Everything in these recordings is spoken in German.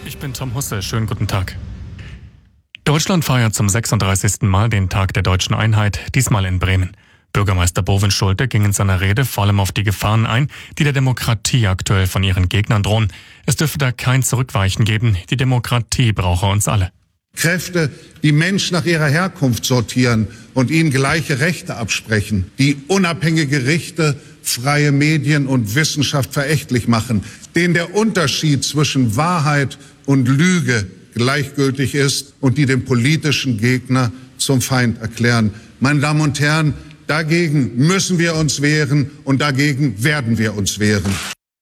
Ich bin Tom Husse, schönen guten Tag. Deutschland feiert zum 36. Mal den Tag der deutschen Einheit, diesmal in Bremen. Bürgermeister Bovenschulte ging in seiner Rede vor allem auf die Gefahren ein, die der Demokratie aktuell von ihren Gegnern drohen. Es dürfe da kein Zurückweichen geben, die Demokratie brauche uns alle. Kräfte, die Menschen nach ihrer Herkunft sortieren und ihnen gleiche Rechte absprechen, die unabhängige Gerichte, freie Medien und Wissenschaft verächtlich machen, denen der Unterschied zwischen Wahrheit und Lüge gleichgültig ist und die den politischen Gegner zum Feind erklären. Meine Damen und Herren, dagegen müssen wir uns wehren und dagegen werden wir uns wehren.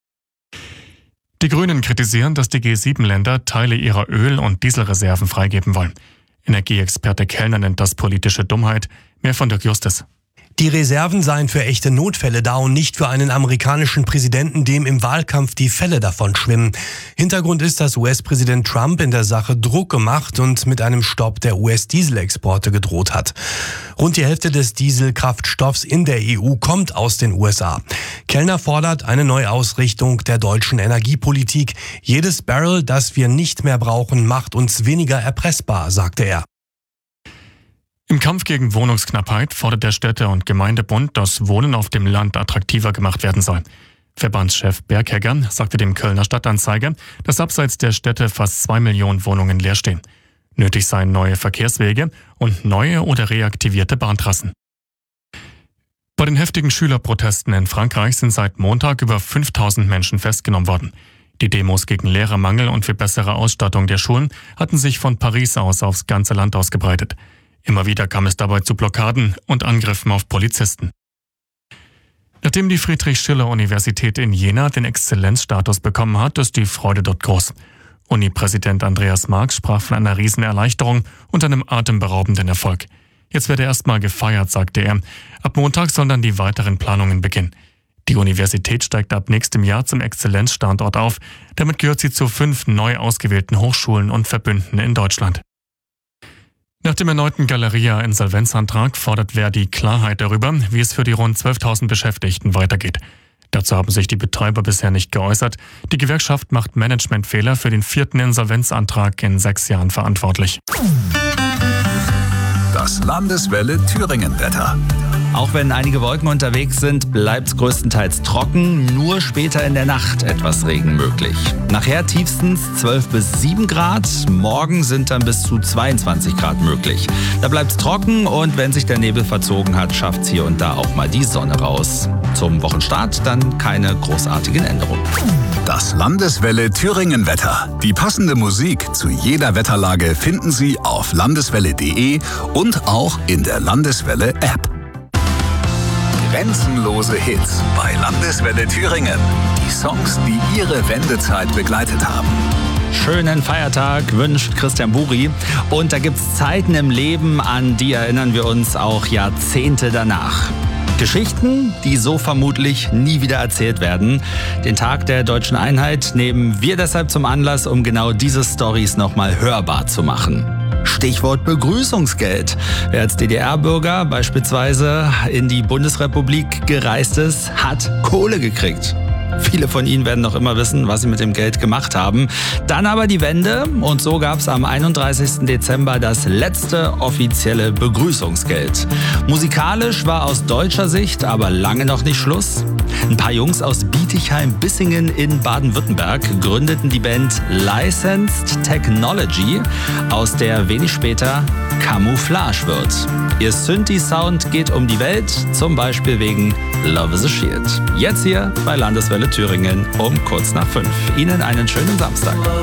Die Grünen kritisieren, dass die G7-Länder Teile ihrer Öl- und Dieselreserven freigeben wollen. Energieexperte Kellner nennt das politische Dummheit. Mehr von Dirk Justus. Die Reserven seien für echte Notfälle da und nicht für einen amerikanischen Präsidenten, dem im Wahlkampf die Fälle davon schwimmen. Hintergrund ist, dass US-Präsident Trump in der Sache Druck gemacht und mit einem Stopp der US-Dieselexporte gedroht hat. Rund die Hälfte des Dieselkraftstoffs in der EU kommt aus den USA. Kellner fordert eine Neuausrichtung der deutschen Energiepolitik. Jedes Barrel, das wir nicht mehr brauchen, macht uns weniger erpressbar, sagte er. Im Kampf gegen Wohnungsknappheit fordert der Städte- und Gemeindebund, dass Wohnen auf dem Land attraktiver gemacht werden soll. Verbandschef Berghegger sagte dem Kölner Stadtanzeiger, dass abseits der Städte fast 2 Millionen Wohnungen leer stehen. Nötig seien neue Verkehrswege und neue oder reaktivierte Bahntrassen. Bei den heftigen Schülerprotesten in Frankreich sind seit Montag über 5000 Menschen festgenommen worden. Die Demos gegen Lehrermangel und für bessere Ausstattung der Schulen hatten sich von Paris aus aufs ganze Land ausgebreitet. Immer wieder kam es dabei zu Blockaden und Angriffen auf Polizisten. Nachdem die Friedrich-Schiller-Universität in Jena den Exzellenzstatus bekommen hat, ist die Freude dort groß. Uni-Präsident Andreas Marx sprach von einer Riesenerleichterung und einem atemberaubenden Erfolg. Jetzt werde erstmal gefeiert, sagte er. Ab Montag sollen dann die weiteren Planungen beginnen. Die Universität steigt ab nächstem Jahr zum Exzellenzstandort auf. Damit gehört sie zu 5 neu ausgewählten Hochschulen und Verbünden in Deutschland. Nach dem erneuten Galeria-Insolvenzantrag fordert Verdi Klarheit darüber, wie es für die rund 12.000 Beschäftigten weitergeht. Dazu haben sich die Betreiber bisher nicht geäußert. Die Gewerkschaft macht Managementfehler für den 4. Insolvenzantrag in 6 Jahren verantwortlich. Das Landeswelle Thüringen-Wetter. Auch wenn einige Wolken unterwegs sind, bleibt es größtenteils trocken, nur später in der Nacht etwas Regen möglich. Nachher tiefstens 12 bis 7 Grad, morgen sind dann bis zu 22 Grad möglich. Da bleibt es trocken und wenn sich der Nebel verzogen hat, schafft es hier und da auch mal die Sonne raus. Zum Wochenstart dann keine großartigen Änderungen. Das Landeswelle Thüringen-Wetter. Die passende Musik zu jeder Wetterlage finden Sie auf landeswelle.de und auch in der Landeswelle-App. Grenzenlose Hits bei Landeswelle Thüringen. Die Songs, die Ihre Wendezeit begleitet haben. Schönen Feiertag wünscht Christian Buri. Und da gibt's Zeiten im Leben, an die erinnern wir uns auch Jahrzehnte danach. Geschichten, die so vermutlich nie wieder erzählt werden. Den Tag der deutschen Einheit nehmen wir deshalb zum Anlass, um genau diese Storys nochmal hörbar zu machen. Stichwort Begrüßungsgeld. Wer als DDR-Bürger beispielsweise in die Bundesrepublik gereist ist, hat Kohle gekriegt. Viele von Ihnen werden noch immer wissen, was sie mit dem Geld gemacht haben. Dann aber die Wende und so gab es am 31. Dezember das letzte offizielle Begrüßungsgeld. Musikalisch war aus deutscher Sicht aber lange noch nicht Schluss. Ein paar Jungs aus Bietigheim-Bissingen in Baden-Württemberg gründeten die Band Licensed Technology, aus der wenig später Camouflage wird. Ihr Synthi-Sound geht um die Welt, zum Beispiel wegen Love is a Shield. Jetzt hier bei Landeswelle Thüringen um kurz nach 5. Ihnen einen schönen Samstag.